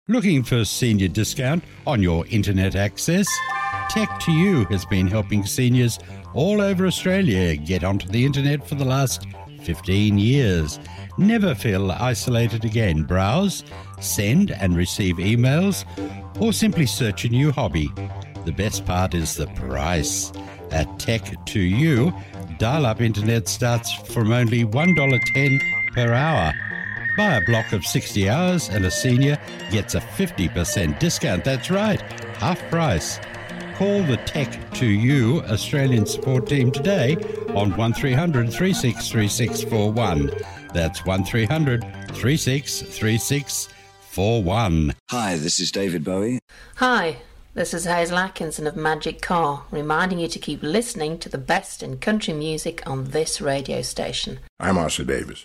Looking for senior discount on your internet access? Tech2U has been helping seniors all over Australia get onto the internet for the last 15 years. Never feel isolated again. Browse, send and receive emails, or simply search a new hobby. The best part is the price. At Tech2U, dial-up internet starts from only $1.10 per hour. Buy a block of 60 hours and a senior gets a 50% discount. That's right, half price. Call the Tech2U Australian support team today on 1300 363641. That's 1300 363641. Hi, this is David Bowie. Hi, this is Hazel Atkinson of Magic Car, reminding you to keep listening to the best in country music on this radio station. I'm Arthur Davis.